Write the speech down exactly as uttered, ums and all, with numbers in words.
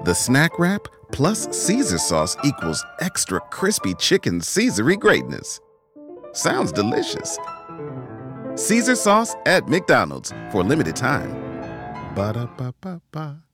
The snack wrap plus Caesar sauce equals extra crispy chicken Caesar-y greatness. Sounds delicious. Caesar sauce at McDonald's for a limited time. Ba-da-ba-ba-ba.